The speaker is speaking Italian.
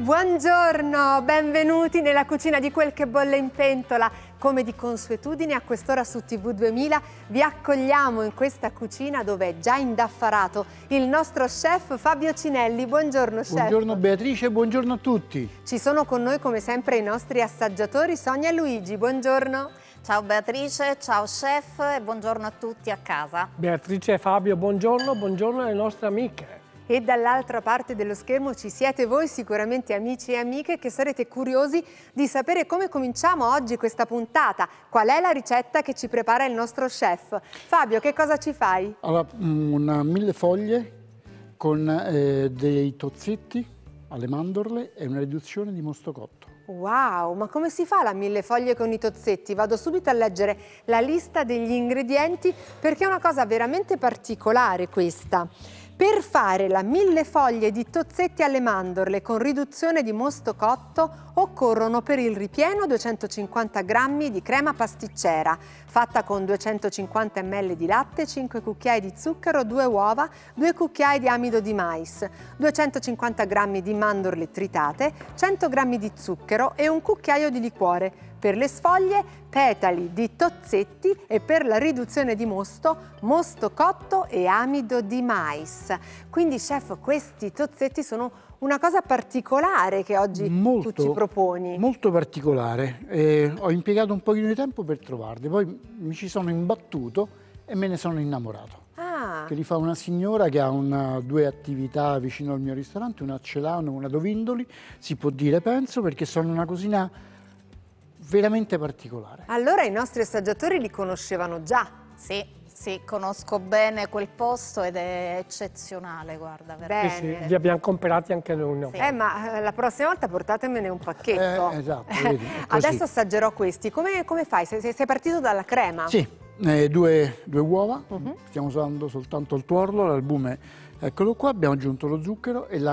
buongiorno, benvenuti nella cucina di Quel che bolle in pentola. Come di consuetudine a quest'ora su TV 2000 vi accogliamo in questa cucina dove è già indaffarato il nostro chef Fabio Cinelli. Buongiorno chef. Buongiorno Beatrice, buongiorno a tutti. Ci sono con noi come sempre i nostri assaggiatori Sonia e Luigi, buongiorno. Ciao Beatrice, ciao chef e buongiorno a tutti a casa. Beatrice e Fabio, buongiorno alle nostre amiche. E dall'altra parte dello schermo ci siete voi, sicuramente amici e amiche, che sarete curiosi di sapere come cominciamo oggi questa puntata. Qual è la ricetta che ci prepara il nostro chef? Fabio, che cosa ci fai? Allora, una millefoglie con dei tozzetti alle mandorle e una riduzione di mosto cotto. Wow, ma come si fa la millefoglie con i tozzetti? Vado subito a leggere la lista degli ingredienti perché è una cosa veramente particolare questa. Per fare la millefoglie di tozzetti alle mandorle con riduzione di mosto cotto occorrono per il ripieno 250 g di crema pasticcera fatta con 250 ml di latte, 5 cucchiai di zucchero, 2 uova, 2 cucchiai di amido di mais, 250 g di mandorle tritate, 100 g di zucchero e un cucchiaio di liquore. Per le sfoglie, petali di tozzetti e per la riduzione di mosto cotto e amido di mais. Quindi chef, questi tozzetti sono una cosa particolare che oggi tu ci proponi. Molto particolare. Ho impiegato un pochino di tempo per trovarli, poi mi ci sono imbattuto e me ne sono innamorato. Che li fa una signora che ha due attività vicino al mio ristorante, una a Celano e una a Dovindoli, si può dire, penso, perché sono una cosina veramente particolare. Allora i nostri assaggiatori li conoscevano già. Sì, conosco bene quel posto ed è eccezionale, guarda, veramente. Sì, li abbiamo comprati anche noi. No? Sì. Ma la prossima volta portatemene un pacchetto. Esatto, vedi, Adesso assaggerò questi. Come fai? Sei partito dalla crema? Sì, due uova, stiamo usando soltanto il tuorlo, l'albume, eccolo qua, abbiamo aggiunto lo zucchero e